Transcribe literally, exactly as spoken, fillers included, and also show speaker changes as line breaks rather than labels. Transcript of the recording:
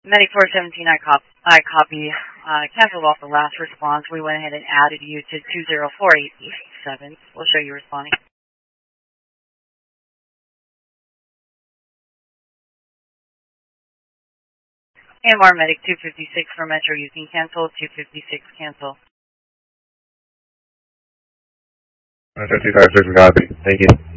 Medic four seventeen, I, cop I copy. Uh, canceled off the last response. We went ahead and added you to two zero four eight seven. We'll show you responding. A M R Medic two fifty-six for Metro, you can cancel. two fifty-six, cancel.
Metro two five six, copy. Thank you.